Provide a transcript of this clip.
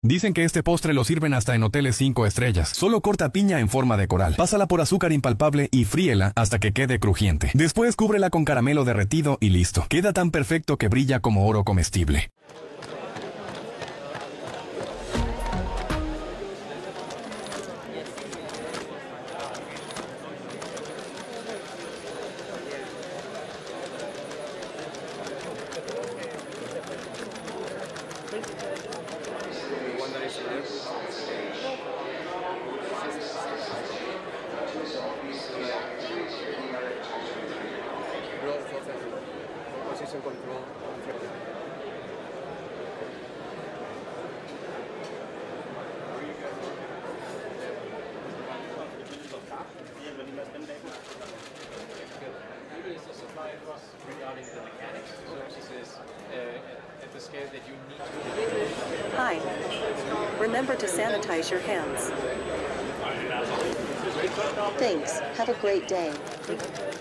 Dicen que este postre lo sirven hasta en hoteles 5 estrellas. Solo corta piña en forma de coral. Pásala por azúcar impalpable y fríela hasta que quede crujiente. Después cúbrela con caramelo derretido y listo. Queda tan perfecto que brilla como oro comestible. Hi. Remember to sanitize your hands. Thanks. Have a great day.